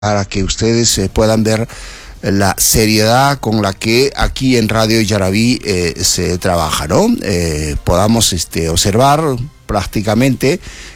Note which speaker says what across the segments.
Speaker 1: para que ustedes puedan ver la seriedad con la que aquí en Radio Yaraví se trabaja, ¿no? Podamos observar prácticamente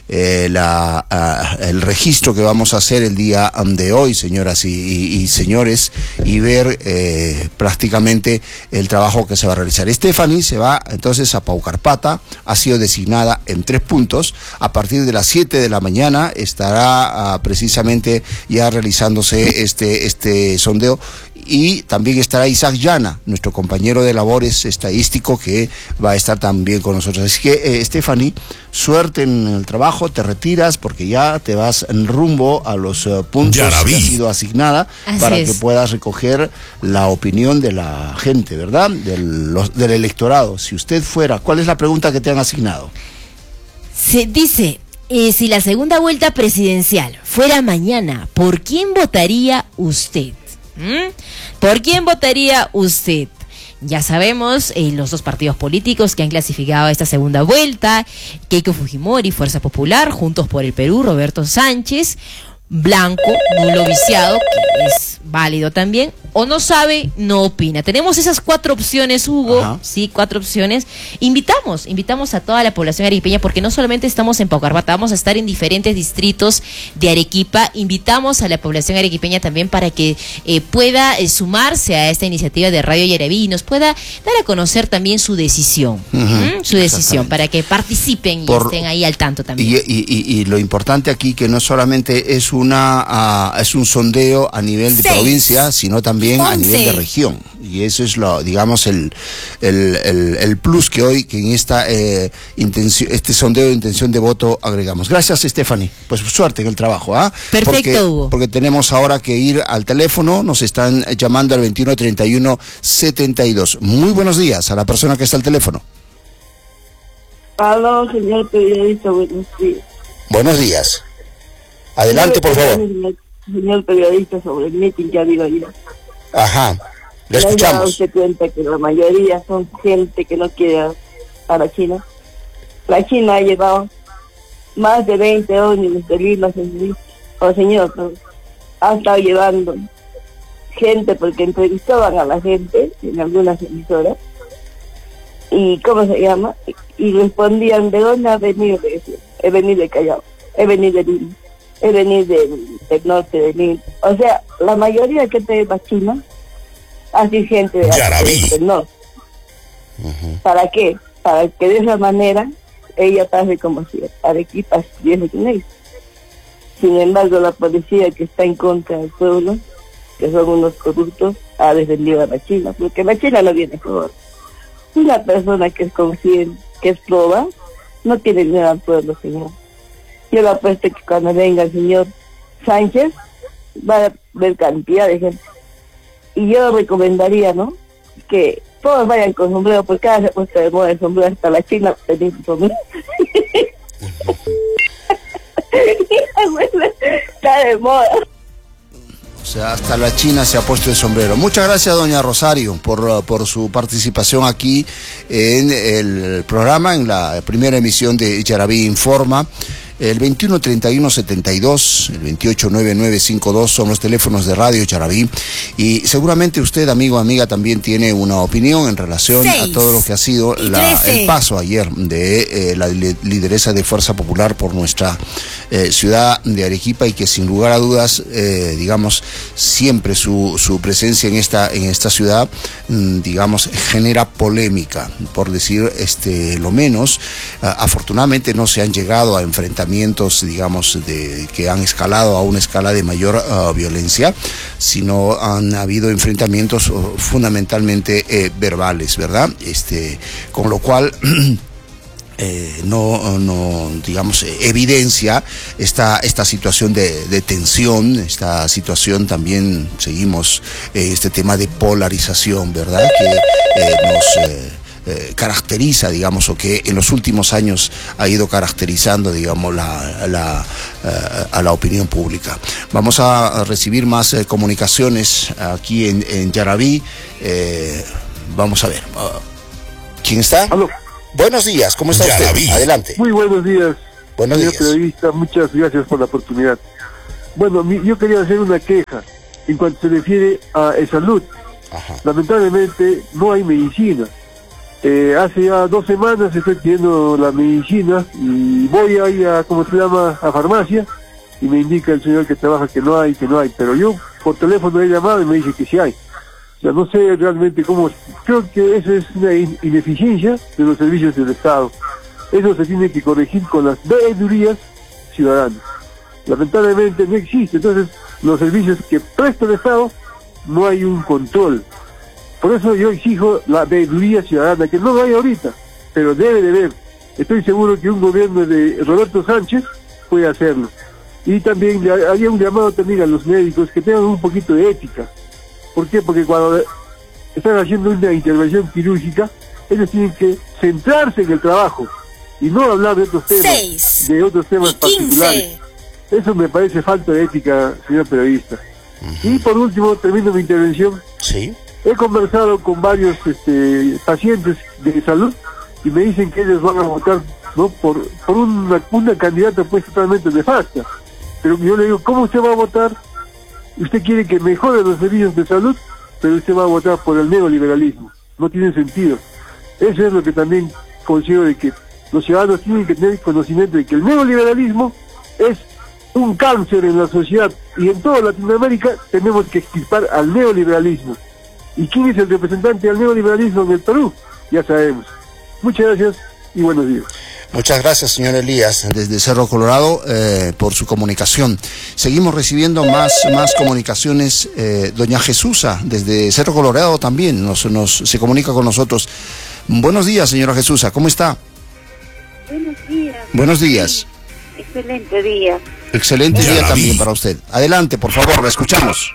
Speaker 1: el registro que vamos a hacer el día de hoy, señoras y señores, y ver prácticamente el trabajo que se va a realizar. Stephanie se va entonces a Paucarpata, ha sido designada en 3 puntos. A partir de las 7 de la mañana estará precisamente ya realizándose este sondeo. Y también estará Isaac Llana, nuestro compañero de labores estadístico, que va a estar también con nosotros. Así que, Stephanie, suerte en el trabajo, te retiras porque ya te vas en rumbo a los puntos
Speaker 2: Yaraví,
Speaker 1: que ha sido asignada.
Speaker 3: Así
Speaker 1: para
Speaker 3: es.
Speaker 1: que puedas recoger la opinión de la gente, ¿verdad? Del electorado. Si usted fuera, ¿cuál es la pregunta que te han asignado?
Speaker 3: Se dice, si la segunda vuelta presidencial fuera mañana, ¿por quién votaría usted? ¿Por quién votaría usted? Ya sabemos los 2 partidos políticos que han clasificado a esta segunda vuelta: Keiko Fujimori, Fuerza Popular, Juntos por el Perú, Roberto Sánchez, blanco, nulo, viciado, que es válido también, o no sabe, no opina. Tenemos esas 4 opciones, Hugo. Ajá. Sí, 4 opciones. Invitamos a toda la población arequipeña, porque no solamente estamos en Paucarpata, vamos a estar en diferentes distritos de Arequipa. Invitamos a la población arequipeña también para que pueda sumarse a esta iniciativa de Radio Yaraví y nos pueda dar a conocer también su decisión. Su decisión, para que participen y estén ahí al tanto también.
Speaker 1: Y lo importante aquí, que no solamente es un sondeo a nivel de provincia, sino también a nivel de región, y eso es digamos el plus que hoy, que en este sondeo de intención de voto agregamos. Gracias, Stephanie, pues suerte en el trabajo,
Speaker 3: Perfecto, Hugo.
Speaker 1: Porque tenemos ahora que ir al teléfono, nos están llamando al 2131-72. Muy buenos días a la persona que está al teléfono.
Speaker 4: Aló, señor periodista, buenos días.
Speaker 1: Buenos días. Adelante, por favor.
Speaker 4: Señor periodista, sobre el meeting que ha habido ayer.
Speaker 1: Ajá, lo
Speaker 4: ¿Se
Speaker 1: escuchamos.
Speaker 4: ha dado usted cuenta que la mayoría son gente que no quiere para China? La China ha llevado más de 20 años de Lima, señor, ha estado llevando gente, porque entrevistaban a la gente en algunas emisoras, y ¿cómo se llama? Y respondían: ¿de dónde ha venido? He venido de Callao, he venido de Lima, he venido del norte de Lima. O sea, la mayoría que te va a China, así gente del norte. ¿Para qué? Para que de esa manera ella pase como si Arequipa estuviese con ellos. Sin embargo, la policía, que está en contra del pueblo, que son unos corruptos, ha defendido a la China, porque la China no viene por una persona que es consciente, que es proba, no tiene miedo al pueblo, señor. Yo le apuesto que cuando venga el señor Sánchez va a haber cantidad de gente. Y yo recomendaría, ¿no?, que todos vayan con sombrero, porque cada se ha puesto de moda el sombrero, hasta la China tenía su sombrero. Está de moda.
Speaker 1: O sea, hasta la China se ha puesto el sombrero. Muchas gracias, doña Rosario, por su participación aquí en el programa, en la primera emisión de Yaraví Informa. El 2131-72, el 289952 son los teléfonos de Radio Yaraví, y seguramente usted, amigo o amiga, también tiene una opinión en relación a todo lo que ha sido el paso ayer de la lideresa de Fuerza Popular por nuestra ciudad de Arequipa, y que sin lugar a dudas, digamos, siempre su presencia en esta ciudad, digamos, genera polémica, por decir lo menos. Afortunadamente no se han llegado a enfrentamientos, digamos, que han escalado a una escala de mayor violencia, sino han habido enfrentamientos fundamentalmente verbales, ¿verdad? Con lo cual no digamos, evidencia esta situación de tensión, esta situación también, seguimos este tema de polarización, ¿verdad? Que nos caracteriza, digamos, o que en los últimos años ha ido caracterizando, digamos, a la opinión pública. Vamos a recibir más comunicaciones aquí en Yaraví. Vamos a ver. ¿Quién está?
Speaker 5: ¿Aló?
Speaker 1: Buenos días, ¿cómo está usted? Adelante.
Speaker 5: Muy buenos días.
Speaker 1: Buenos días.
Speaker 5: Señor periodista, muchas gracias por la oportunidad.
Speaker 2: Bueno, yo quería hacer una queja en cuanto se refiere a salud.
Speaker 1: Ajá.
Speaker 2: Lamentablemente no hay medicina. Hace ya 2 semanas estoy pidiendo la medicina y voy ahí a farmacia y me indica el señor que trabaja que no hay, pero yo por teléfono he llamado y me dice que sí hay. O sea, no sé realmente cómo, creo que eso es una ineficiencia de los servicios del Estado. Eso se tiene que corregir con las veedurías ciudadanas. Lamentablemente no existe, entonces los servicios que presta el Estado no hay un control. Por eso yo exijo la veeduría ciudadana, que no lo hay ahorita, pero debe de haber. Estoy seguro que un gobierno de Roberto Sánchez puede hacerlo. Y también había un llamado también a los médicos que tengan un poquito de ética. ¿Por qué? Porque cuando están haciendo una intervención quirúrgica, ellos tienen que centrarse en el trabajo y no hablar de otros temas, de otros temas particulares. Eso me parece falta de ética, señor periodista. Y por último, termino mi intervención.
Speaker 1: Sí.
Speaker 2: He conversado con varios pacientes de salud y me dicen que ellos van a votar, ¿no?, por una candidata pues totalmente nefasta. Pero yo le digo, ¿cómo usted va a votar? Usted quiere que mejoren los servicios de salud, pero usted va a votar por el neoliberalismo. No tiene sentido. Eso es lo que también considero, de que los ciudadanos tienen que tener conocimiento de que el neoliberalismo es un cáncer en la sociedad, y en toda Latinoamérica tenemos que extirpar al neoliberalismo. ¿Y quién es el representante del neoliberalismo en el Perú? Ya sabemos. Muchas gracias y buenos días.
Speaker 1: Muchas gracias, señor Elías, desde Cerro Colorado, por su comunicación. Seguimos recibiendo más comunicaciones. Doña Jesusa, desde Cerro Colorado también, se comunica con nosotros. Buenos días, señora Jesusa, ¿cómo está?
Speaker 5: Buenos días.
Speaker 1: Buenos días.
Speaker 5: Sí, excelente día.
Speaker 1: Excelente día también para usted. Adelante, por favor, la escuchamos.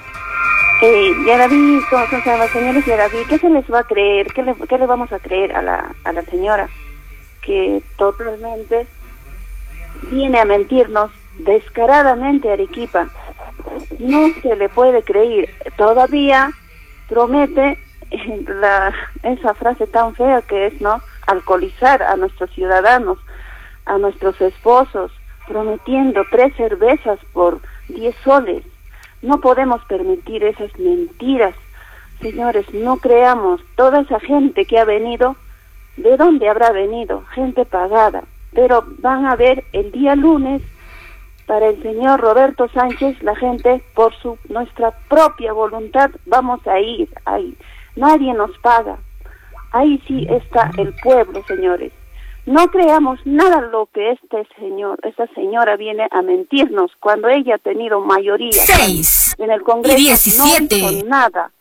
Speaker 5: Yaraví, señores Yaraví, ¿qué se les va a creer? ¿Qué le vamos a creer a la señora? Que totalmente viene a mentirnos descaradamente, Arequipa. No se le puede creer. Todavía promete esa frase tan fea que es, ¿no?, alcoholizar a nuestros ciudadanos, a nuestros esposos, prometiendo 3 cervezas por 10 soles. No podemos permitir esas mentiras. Señores, no creamos. Toda esa gente que ha venido, ¿de dónde habrá venido? Gente pagada. Pero van a ver el día lunes, para el señor Roberto Sánchez, la gente, por nuestra propia voluntad, vamos a ir ahí. Nadie nos paga. Ahí sí está el pueblo, señores. No creamos nada lo que esta señora viene a mentirnos, cuando ella ha tenido mayoría
Speaker 3: 6
Speaker 5: en el Congreso.
Speaker 3: y 17.
Speaker 5: No hizo nada.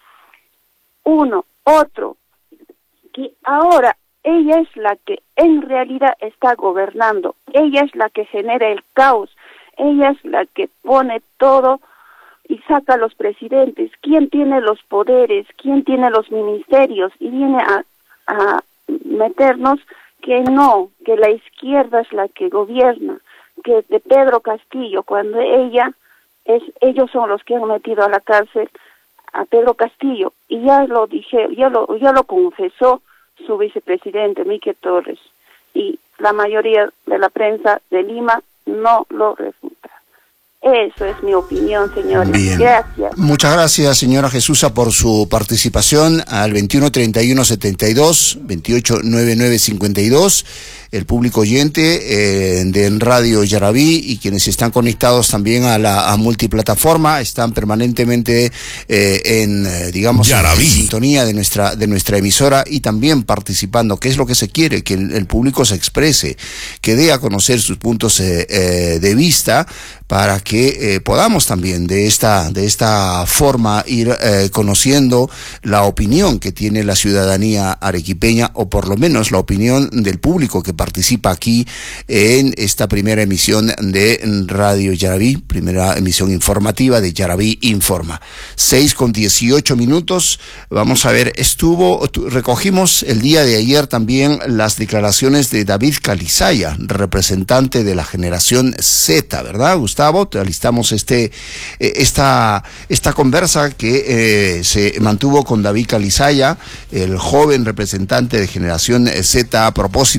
Speaker 5: Otro, que ahora ella es la que en realidad está gobernando, ella es la que genera el caos, ella es la que pone todo y saca a los presidentes. ¿Quién tiene los poderes? ¿Quién tiene los ministerios? Y viene a meternos que no, que la izquierda es la que gobierna, que de Pedro Castillo, cuando ellos son los que han metido a la cárcel a Pedro Castillo, y ya lo confesó su vicepresidente Miquel Torres, y la mayoría de la prensa de Lima no lo refuta. Eso es mi opinión, señores.
Speaker 1: Bien.
Speaker 5: Gracias.
Speaker 1: Muchas gracias, señora Jesusa, por su participación al 213172, 289952, el público oyente de Radio Yaraví y quienes están conectados también a multiplataforma, están permanentemente en sintonía de nuestra emisora y también participando. ¿Qué es lo que se quiere? Que el público se exprese, que dé a conocer sus puntos de vista, para que podamos también de esta forma ir conociendo la opinión que tiene la ciudadanía arequipeña, o por lo menos la opinión del público que participa aquí en esta primera emisión de Radio Yaraví, primera emisión informativa de Yaraví Informa. 6:18. Vamos a ver, recogimos el día de ayer también las declaraciones de David Calizaya, representante de la generación Z, ¿verdad, Gustavo? Alistamos esta conversa que se mantuvo con David Calizaya, el joven representante de generación Z, a propósito de lo que ha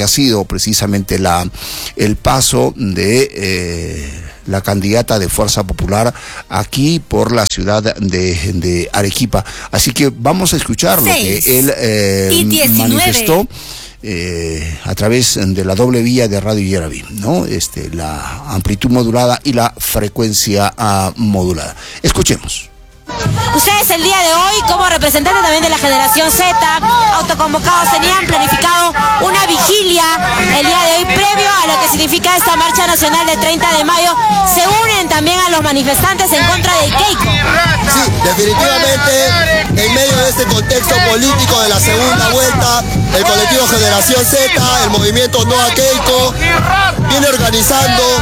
Speaker 1: ha sido precisamente el paso de la candidata de Fuerza Popular aquí por la ciudad de Arequipa. Así que vamos a escuchar lo que él manifestó a través de la doble vía de Radio Yaraví, ¿no? La amplitud modulada y la frecuencia modulada. Escuchemos.
Speaker 6: Ustedes el día de hoy, como representantes también de la generación Z, autoconvocados, tenían planificado una vigilia el día de hoy previo a lo que significa esta marcha nacional del 30 de mayo. Se unen también a los manifestantes en contra de Keiko.
Speaker 7: Sí, definitivamente, en medio de este contexto político de la segunda vuelta, el colectivo Generación Z, el movimiento No a Keiko, viene organizando